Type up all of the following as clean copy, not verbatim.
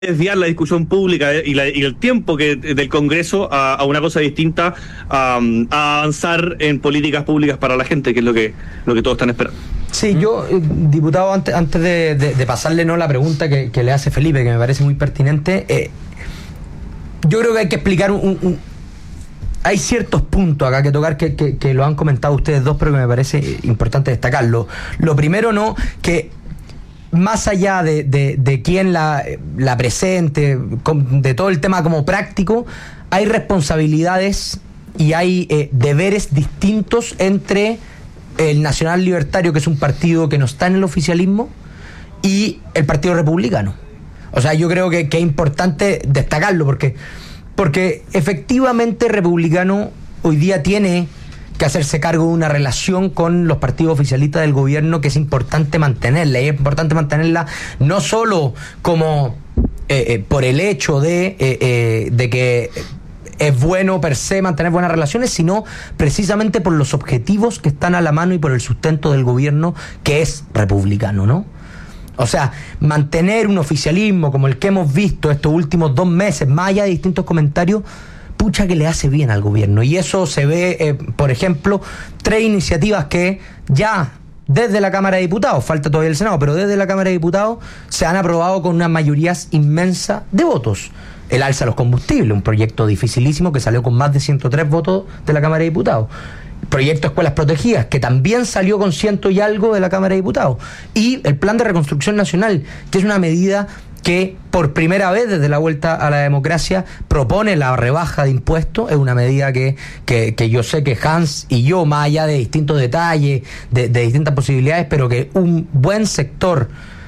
desviar la discusión pública y el tiempo del Congreso a una cosa distinta, a avanzar en políticas públicas para la gente, que es lo que todos están esperando. Sí, yo, diputado, antes de pasarle la pregunta que le hace Felipe, que me parece muy pertinente, yo creo que hay que explicar hay ciertos puntos acá que tocar que lo han comentado ustedes dos, pero que me parece importante destacarlo. Lo primero, que más allá de quién la presente, de todo el tema como práctico, hay responsabilidades y hay deberes distintos entre el Nacional Libertario, que es un partido que no está en el oficialismo, y el Partido Republicano. O sea, yo creo que es importante destacarlo, porque efectivamente Republicano hoy día tiene que hacerse cargo de una relación con los partidos oficialistas del gobierno que es importante mantenerla, y es importante mantenerla no solo como por el hecho de que es bueno per se mantener buenas relaciones, sino precisamente por los objetivos que están a la mano y por el sustento del gobierno, que es republicano, ¿no? O sea, mantener un oficialismo como el que hemos visto estos últimos 2 meses, más allá de distintos comentarios, pucha que le hace bien al gobierno. Y eso se ve, por ejemplo, 3 iniciativas que ya desde la Cámara de Diputados, falta todavía el Senado, pero desde la Cámara de Diputados se han aprobado con una mayoría inmensa de votos. El alza a los combustibles, un proyecto dificilísimo que salió con más de 103 votos de la Cámara de Diputados. Proyecto de escuelas protegidas, que también salió con 100 y algo de la Cámara de Diputados. Y el Plan de Reconstrucción Nacional, que es una medida que por primera vez desde la vuelta a la democracia propone la rebaja de impuestos. Es una medida que yo sé que Hans y yo, más allá de distintos detalles, de distintas posibilidades, pero que un buen sector,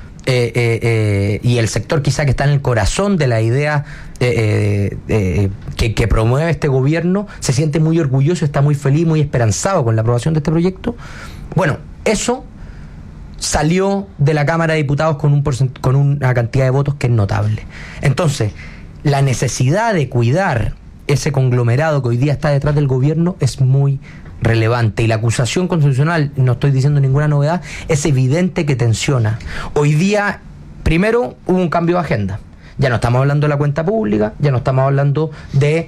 y el sector quizá que está en el corazón de la idea que promueve este gobierno, se siente muy orgulloso, está muy feliz, muy esperanzado con la aprobación de este proyecto. Bueno, eso salió de la Cámara de Diputados con una cantidad de votos que es notable. Entonces, la necesidad de cuidar ese conglomerado que hoy día está detrás del gobierno es muy relevante, y la acusación constitucional, no estoy diciendo ninguna novedad, es evidente que tensiona. Hoy día, primero, hubo un cambio de agenda. Ya no estamos hablando de la cuenta pública, ya no estamos hablando del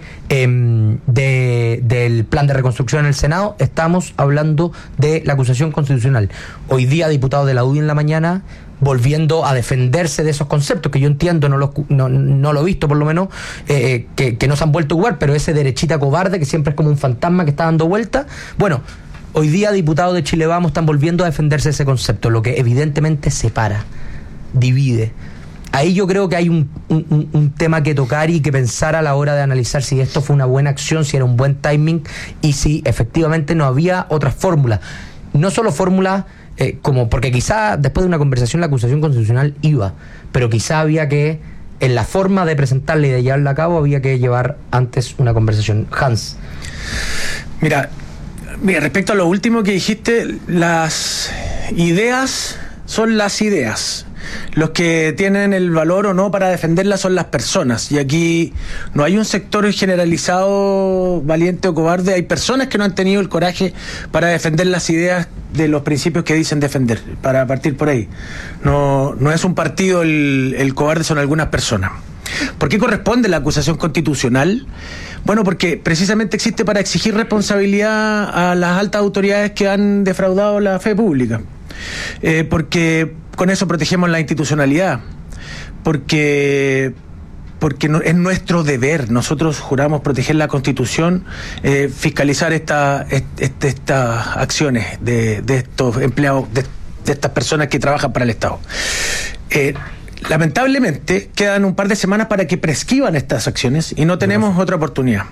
plan de reconstrucción en el Senado, estamos hablando de la acusación constitucional. Hoy día, diputados de la UDI en la mañana, volviendo a defenderse de esos conceptos, que yo entiendo, no lo he visto por lo menos, que no se han vuelto a jugar, pero ese derechita cobarde que siempre es como un fantasma que está dando vuelta. Bueno, hoy día diputados de Chile Vamos están volviendo a defenderse de ese concepto, lo que evidentemente separa, divide. Ahí yo creo que hay un tema que tocar y que pensar a la hora de analizar si esto fue una buena acción, si era un buen timing y si efectivamente no había otras fórmulas. No solo fórmulas porque quizá después de una conversación la acusación constitucional iba, pero quizá había que, en la forma de presentarla y de llevarla a cabo, había que llevar antes una conversación. Hans. Mira, respecto a lo último que dijiste, las ideas son las ideas. Los que tienen el valor o no para defenderlas son las personas, y aquí no hay un sector generalizado valiente o cobarde. Hay personas que no han tenido el coraje para defender las ideas de los principios que dicen defender, para partir por ahí. No es un partido el cobarde, son algunas personas. ¿Por qué corresponde la acusación constitucional? Bueno, porque precisamente existe para exigir responsabilidad a las altas autoridades que han defraudado la fe pública. Porque con eso protegemos la institucionalidad, porque es nuestro deber. Nosotros juramos proteger la Constitución, fiscalizar estas acciones de estos empleados, de estas personas que trabajan para el Estado. Lamentablemente quedan un par de semanas para que prescriban estas acciones y no tenemos otra oportunidad.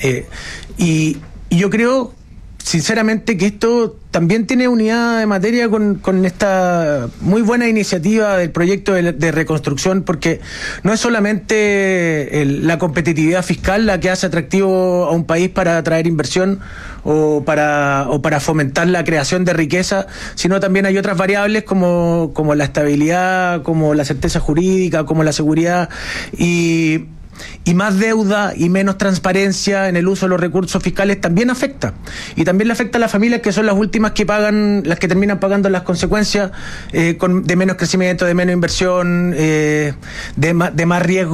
Y yo creo sinceramente que esto también tiene unidad de materia con esta muy buena iniciativa del proyecto de reconstrucción, porque no es solamente la competitividad fiscal la que hace atractivo a un país para atraer inversión o para fomentar la creación de riqueza, sino también hay otras variables como la estabilidad, como la certeza jurídica, como la seguridad, y Y más deuda y menos transparencia en el uso de los recursos fiscales también afecta. Y también le afecta a las familias, que son las últimas que pagan, las que terminan pagando las consecuencias de menos crecimiento, de menos inversión, de más riesgo